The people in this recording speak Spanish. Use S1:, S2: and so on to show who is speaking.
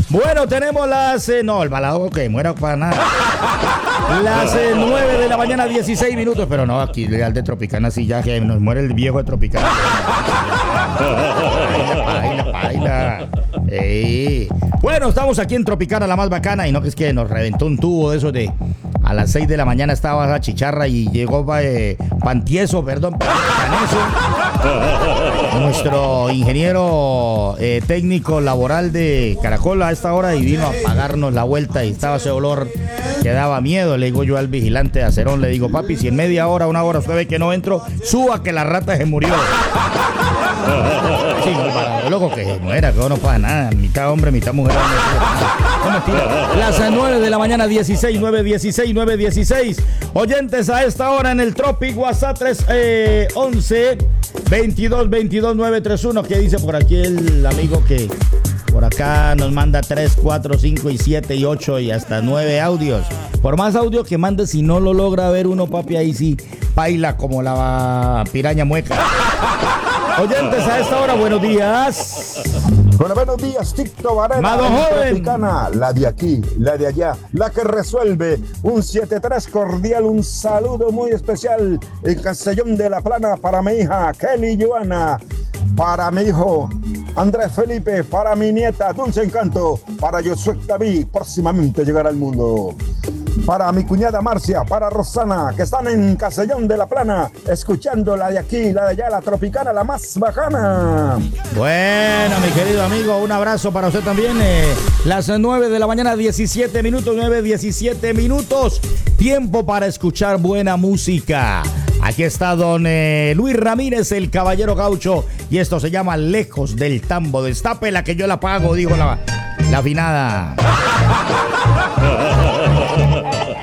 S1: Bueno, tenemos las... no, el balado que muera para nada. Las 9 de la mañana, 16 minutos. Pero no, aquí al de Tropicana sí ya que nos muere el viejo de Tropicana. Paila. Bueno, estamos aquí en Tropicana, la más bacana. Y no que es que nos reventó un tubo de esos de... A las 6 de la mañana estaba la chicharra y llegó Pantieso, perdón, Caneso, nuestro ingeniero técnico laboral de Caracol a esta hora y vino a pagarnos la vuelta y estaba ese olor que daba miedo. Le digo yo al vigilante de Acerón, le digo, papi, si en media hora, una hora usted ve que no entro, suba que la rata se murió. Sí, no, para loco que se muera, que no pasa nada, mitad hombre, mitad mujer. No, mentira. Las 9 de la mañana, 16, 9:16. Oyentes a esta hora en el Tropic WhatsApp 11 22 931. ¿Qué dice por aquí el amigo que por acá nos manda 3, 4, 5 y 7 y 8 y hasta 9 audios? Por más audio que mande, si no lo logra ver uno, papi, ahí sí baila como la piraña mueca. Oyentes a esta hora, buenos días.
S2: Bueno, buenos días, Tito Varela.
S1: Mado joven.
S2: Tropicana, la de aquí, la de allá, la que resuelve. Un 7-3 cordial, un saludo muy especial en Castellón de la Plana para mi hija Kelly Joana, para mi hijo Andrés Felipe, para mi nieta Dulce Encanto, para Josué David, próximamente llegará al mundo. Para mi cuñada Marcia, para Rosana, que están en Castellón de la Plana, escuchando la de aquí, la de allá, la Tropicana, la más bacana.
S1: Bueno, mi querido amigo, un abrazo para usted también. Las 9 de la mañana, 17 minutos, 9:17 minutos. Tiempo para escuchar buena música. Aquí está don Luis Ramírez, el caballero gaucho, y esto se llama Lejos del Tambo. Destápela que yo la pago, dijo la afinada.